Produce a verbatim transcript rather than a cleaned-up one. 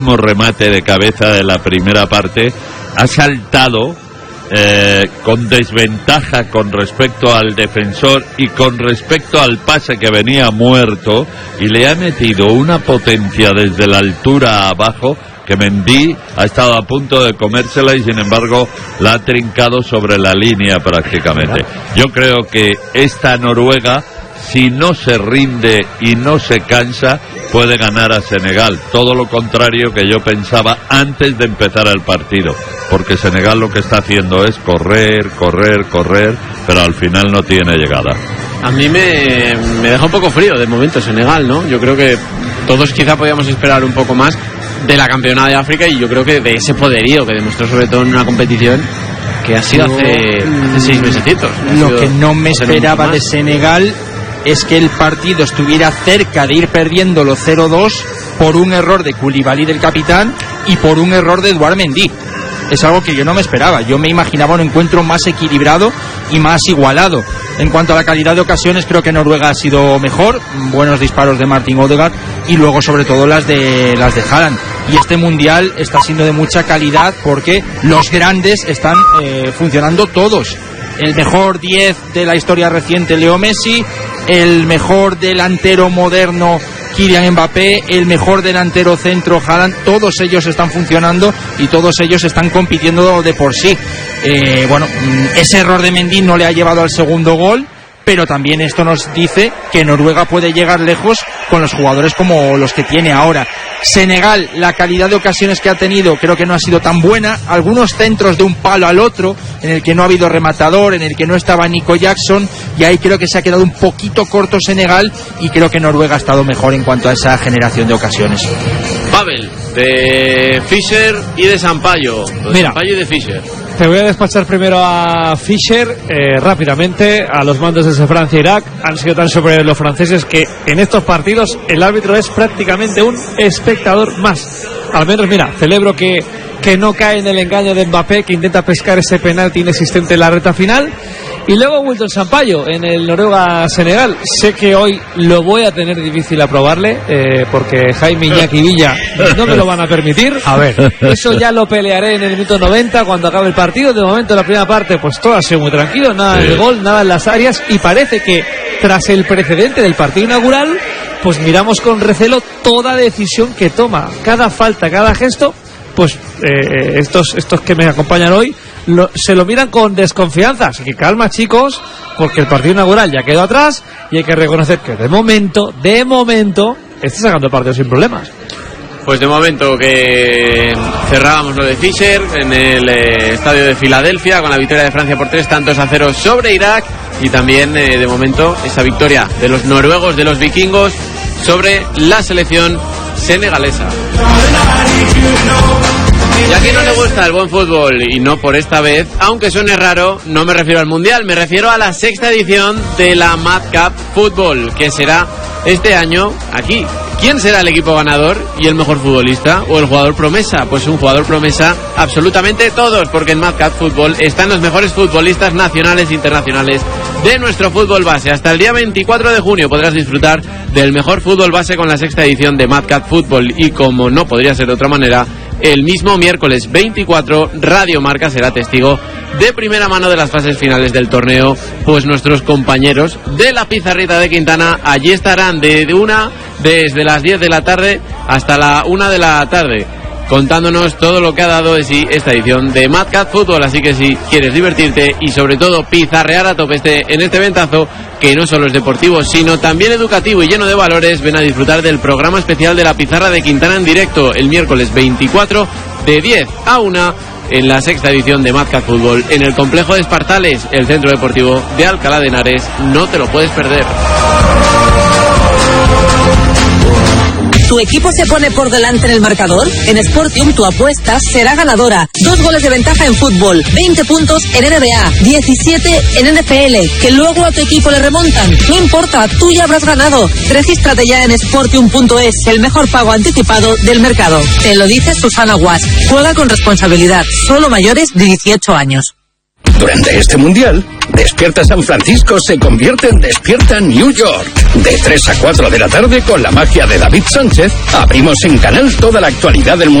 remate de cabeza de la primera parte, ha saltado eh, con desventaja con respecto al defensor y con respecto al pase que venía muerto, y le ha metido una potencia desde la altura abajo que Mendy ha estado a punto de comérsela y sin embargo la ha trincado sobre la línea prácticamente. Yo creo que esta Noruega, si no se rinde y no se cansa, puede ganar a Senegal. Todo lo contrario que yo pensaba antes de empezar el partido, porque Senegal lo que está haciendo es correr, correr, correr, pero al final no tiene llegada. A mí me, me deja un poco frío de momento Senegal, ¿no? Yo creo que todos quizá podíamos esperar un poco más de la campeona de África, y yo creo que de ese poderío que demostró sobre todo en una competición que ha sido hace, hace seis mesecitos. Lo que no me esperaba de Senegal es que el partido estuviera cerca de ir perdiéndolo cero dos por un error de Koulibaly, del capitán, y por un error de Edouard Mendy. Es algo que yo no me esperaba. Yo me imaginaba un encuentro más equilibrado y más igualado. En cuanto a la calidad de ocasiones, creo que Noruega ha sido mejor. Buenos disparos de Martin Odegaard y luego sobre todo las de las de Haaland. Y este mundial está siendo de mucha calidad porque los grandes están eh, funcionando todos. El mejor diez de la historia reciente, Leo Messi. El mejor delantero moderno, Kylian Mbappé. El mejor delantero centro, Haaland. Todos ellos están funcionando y todos ellos están compitiendo de por sí. Eh, bueno, ese error de Mendy no le ha llevado al segundo gol, pero también esto nos dice que Noruega puede llegar lejos con los jugadores como los que tiene ahora. Senegal, la calidad de ocasiones que ha tenido creo que no ha sido tan buena. Algunos centros de un palo al otro, en el que no ha habido rematador, en el que no estaba Nico Jackson, y ahí creo que se ha quedado un poquito corto Senegal, y creo que Noruega ha estado mejor en cuanto a esa generación de ocasiones. Pavel, de Fischer y de Sampaio. De Mira, Sampaio y de Fischer. Te voy a despachar primero a Fischer eh, rápidamente. A los mandos desde Francia e Irak han sido tan superiores los franceses que en estos partidos el árbitro es prácticamente un espectador más. Al menos, mira, celebro que, que no cae en el engaño de Mbappé, que intenta pescar ese penalti inexistente en la recta final. Y luego Wilton Sampaio en el Noruega-Senegal. Sé que hoy lo voy a tener difícil aprobarle, eh, porque Jaime, Iñaki Villa no me lo van a permitir. A ver, eso ya lo pelearé en el minuto noventa cuando acabe el partido. De momento, la primera parte, pues todo ha sido muy tranquilo, nada de gol, nada en las áreas, y parece que tras el precedente del partido inaugural, pues miramos con recelo toda decisión que toma, cada falta, cada gesto. Pues eh, estos, estos que me acompañan hoy Lo, se lo miran con desconfianza. Así que calma, chicos, porque el partido inaugural ya quedó atrás y hay que reconocer que de momento, de momento, está sacando el partido sin problemas. Pues de momento que cerrábamos lo de Fischer en el eh, estadio de Filadelfia con la victoria de Francia por tres tantos a cero sobre Irak, y también eh, de momento esa victoria de los noruegos, de los vikingos, sobre la selección senegalesa. Y a quien no le gusta el buen fútbol, y no por esta vez, aunque suene raro, no me refiero al Mundial, me refiero a la sexta edición de la Mad Cup Fútbol, que será este año aquí. ¿Quién será el equipo ganador y el mejor futbolista o el jugador promesa? Pues un jugador promesa absolutamente todos, porque en Mad Cup Fútbol están los mejores futbolistas nacionales e internacionales de nuestro fútbol base. Hasta el día veinticuatro de junio podrás disfrutar del mejor fútbol base con la sexta edición de Mad Cup Fútbol, y como no podría ser de otra manera, el mismo miércoles veinticuatro Radio Marca será testigo de primera mano de las fases finales del torneo, pues nuestros compañeros de la Pizarrita de Quintana allí estarán de, de una desde las diez de la tarde hasta la una de la tarde, contándonos todo lo que ha dado de sí esta edición de Mad Cup Fútbol. Así que si quieres divertirte y sobre todo pizarrear a tope este, en este ventazo, que no solo es deportivo sino también educativo y lleno de valores, ven a disfrutar del programa especial de la Pizarra de Quintana en directo el miércoles veinticuatro de diez a una en la sexta edición de Mad Cup Fútbol en el complejo de Espartales, el centro deportivo de Alcalá de Henares. No te lo puedes perder. ¿Tu equipo se pone por delante en el marcador? En Sportium tu apuesta será ganadora. Dos goles de ventaja en fútbol, veinte puntos en N B A, diecisiete en N F L, que luego a tu equipo le remontan. No importa, tú ya habrás ganado. Regístrate ya en Sportium punto es, el mejor pago anticipado del mercado. Te lo dice Susana Guas. Juega con responsabilidad, solo mayores de dieciocho años. Durante este Mundial, Despierta San Francisco se convierte en Despierta New York. De tres a cuatro de la tarde, con la magia de David Sánchez, abrimos en Canal toda la actualidad del Mundial.